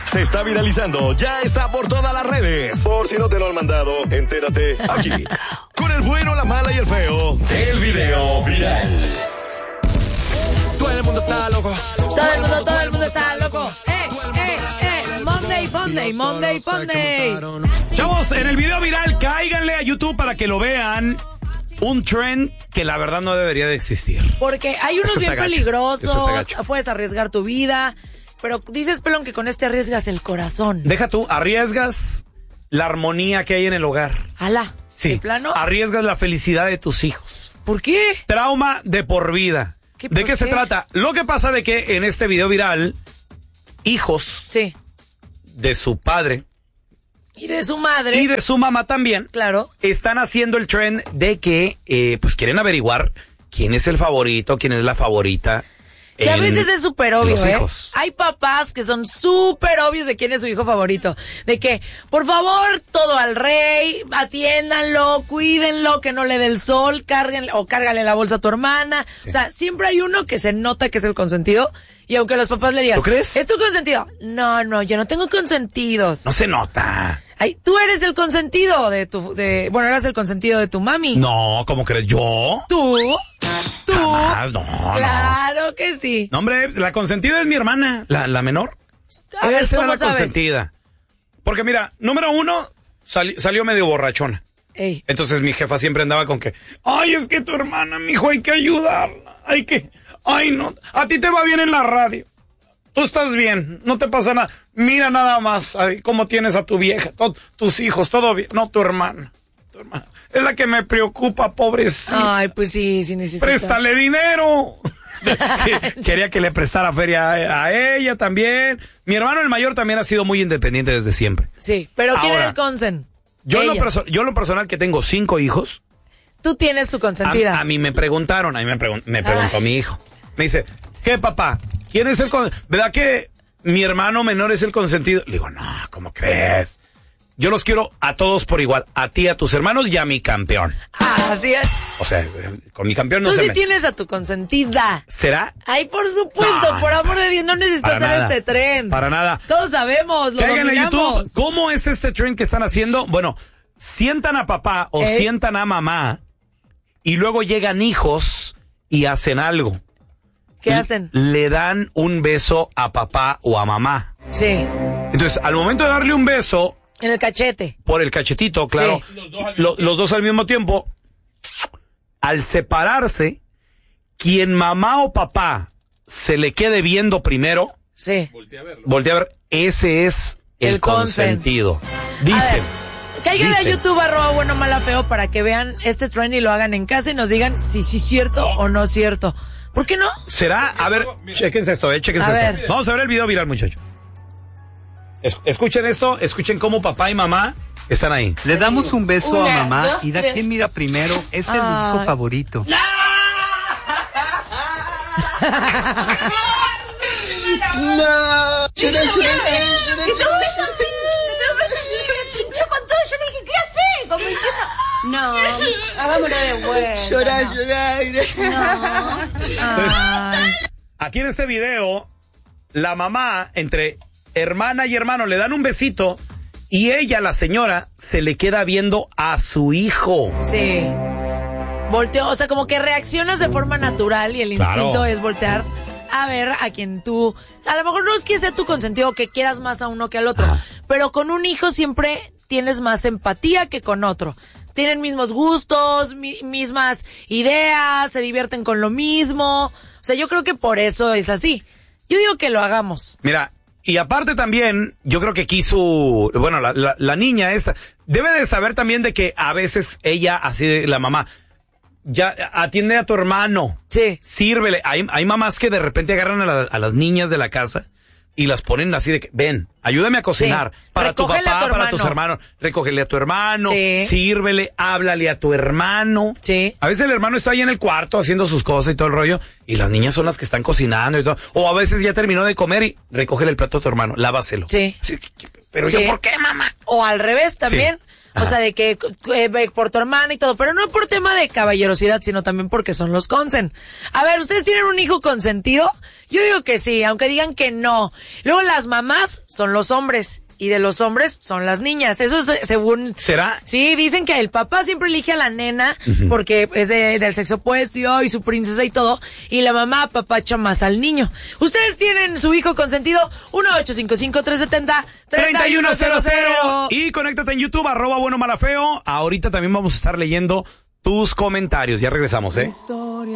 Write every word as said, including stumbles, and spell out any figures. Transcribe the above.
se está viralizando, ya está por todas las redes. Por si no te lo han mandado, entérate aquí. Con el bueno, la mala y el feo, el video viral. Todo el mundo está loco. Todo el mundo, todo el mundo está loco. Eh, eh, eh. Monday, Monday, Monday, Monday. Chavos, en el video viral, cáiganle a YouTube para que lo vean. Un trend que la verdad no debería de existir. Porque hay unos Esto bien está gacho. peligrosos, Esto está gacho. puedes arriesgar tu vida, pero dices, Pelón, que con este arriesgas el corazón. Deja tú, arriesgas la armonía que hay en el hogar. Alá, Sí, ¿de plano? arriesgas la felicidad de tus hijos. ¿Por qué? Trauma de por vida. ¿Qué, ¿De por qué se qué? trata? Lo que pasa de que en este video viral, hijos Sí. de su padre Y de su madre. y de su mamá también, Claro. están haciendo el trend de que eh, pues quieren averiguar quién es el favorito, quién es la favorita. Que a en veces es súper obvio, los ¿eh? hijos. Hay papás que son súper obvios de quién es su hijo favorito. De que, por favor, todo al rey, atiéndanlo, cuídenlo, que no le dé el sol, carguen, o cárgale la bolsa a tu hermana. Sí. O sea, siempre hay uno que se nota que es el consentido. Y aunque los papás le digan, ¿Tú crees? ¿es tu consentido? No, no, yo no tengo consentidos. No se nota. Ay, tú eres el consentido de tu, de, bueno, eras el consentido de tu mami. No, ¿cómo crees? ¿Yo? ¿Tú? ¿Tú? Jamás, no, Claro que sí. no. Hombre, la consentida es mi hermana, la, la menor. A ver, Esa era ¿cómo la sabes? consentida. Porque mira, número uno, sali- salió medio borrachona. Ey. Entonces mi jefa siempre andaba con que, ay, es que tu hermana, mijo, hay que ayudarla. Hay que, ay, no, a ti te va bien en la radio. Tú estás bien, no te pasa nada. Mira nada más ay, cómo tienes a tu vieja, to- tus hijos, todo bien. No, tu hermana, tu hermana. Es la que me preocupa, pobrecita. Ay, pues sí, sí necesito. Préstale dinero. Quería que le prestara feria a, a ella también. Mi hermano el mayor también ha sido muy independiente desde siempre. Sí, pero ¿quién Ahora, era el consen? Yo en, lo Ella. perso- yo en lo personal que tengo cinco hijos, Tú tienes tu a, consentida. a mí me preguntaron, a mí me, pregun- me preguntó Ay. mi hijo. Me dice, ¿qué papá? ¿Quién es el consentido? ¿Verdad que mi hermano menor es el consentido? Le digo, no, ¿cómo crees? Yo los quiero a todos por igual, a ti, a tus hermanos y a mi campeón. Ah, así es. O sea, con mi campeón no Tú se sí me... tienes a tu consentida. ¿Será? Ay, por supuesto, No, por amor de Dios, no necesito para hacer nada, este tren. para nada. Todos sabemos, lo Cáiganle a dominamos. YouTube. ¿Cómo es este trend que están haciendo? Bueno, sientan a papá o ¿Eh? sientan a mamá y luego llegan hijos y hacen algo. ¿Qué L- hacen? Le dan un beso a papá o a mamá. Sí, Entonces, al momento de darle un beso en el cachete. por el cachetito, claro, Sí. los, dos lo- los dos al mismo tiempo, al separarse, quien mamá o papá se le quede viendo primero, Sí. voltea a ver, ese es el, El consen. consentido. A Dicen. ver, cáiganle a Dicen. YouTube, arroba bueno, mala, feo, para que vean este trend y lo hagan en casa y nos digan si sí es cierto o no es cierto. ¿Por qué no? ¿Será? A ver, chéquense esto, eh, chéquense A esto. ver. Vamos a ver el video viral, muchachos. Es- escuchen esto, escuchen cómo papá y mamá están ahí. Le damos un beso Una, a mamá dos, y da tres. quien mira primero es el Ay. hijo favorito. No, hagámoslo de vuelta. Llorar, llorar. Ay. Aquí en este video, la mamá, entre hermana y hermano, le dan un besito y ella, la señora, se le queda viendo a su hijo. Sí. Volteo, o sea, como que reaccionas de forma natural y el Claro. instinto es voltear a ver a quien tú, a lo mejor no es que sea tu consentido, que quieras más a uno que al otro, Ajá. pero con un hijo siempre tienes más empatía que con otro. Tienen mismos gustos, mi- mismas ideas, se divierten con lo mismo. O sea, yo creo que por eso es así. Yo digo que lo hagamos. Mira, y aparte también, yo creo que aquí su, bueno, la, la, la niña esta, debe de saber también de que a veces ella, así de la mamá, ya atiende a tu hermano. Sí. Sírvele. Hay, hay mamás que de repente agarran a, la- a las niñas de la casa y las ponen así de que, ven, ayúdame a cocinar. Sí. Para tu Recógele a papá, tu para hermano. tus hermanos. Recógele a tu hermano. Sí. Sírvele, háblale a tu hermano. Sí. A veces el hermano está ahí en el cuarto haciendo sus cosas y todo el rollo, y las niñas son las que están cocinando y todo. O a veces ya terminó de comer y recógele el plato a tu hermano, lávaselo. Sí. Así, pero Sí. yo, ¿por qué, mamá? O al revés también. Sí. O sea, de que eh, por tu hermana y todo, pero no por tema de caballerosidad, sino también porque son los consen. A ver, ¿ustedes tienen un hijo consentido? Yo digo que sí, aunque digan que no. Luego las mamás son los hombres. Y de los hombres son las niñas. Eso es de, según... ¿Será? Sí, dicen que el papá siempre elige a la nena uh-huh. porque es de, del sexo opuesto y, oh, y su princesa y todo. Y la mamá apapacha más al niño. ¿Ustedes tienen su hijo consentido? uno ocho cinco cinco, tres siete cero, tres uno cero cero. Y conéctate en YouTube, arroba bueno malafeo. Ahorita también vamos a estar leyendo tus comentarios. Ya regresamos, ¿eh?